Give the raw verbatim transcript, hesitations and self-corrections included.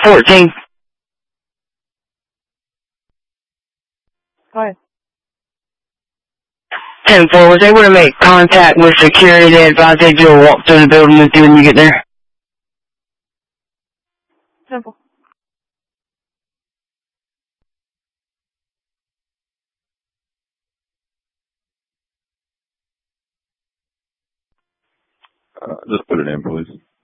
fourteen. Go ahead. ten four, was able to make contact with security. They advised they do a walk through the building with you when you get there. Simple. Uh, just put it in, please.